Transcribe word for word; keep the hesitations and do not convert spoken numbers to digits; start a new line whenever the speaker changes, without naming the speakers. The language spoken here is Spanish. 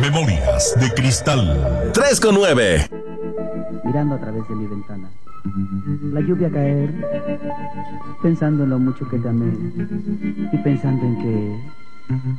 Memorias de Cristal.
tres con nueve.
Mirando a través de mi ventana, la lluvia caer, pensando en lo mucho que te amé y pensando en que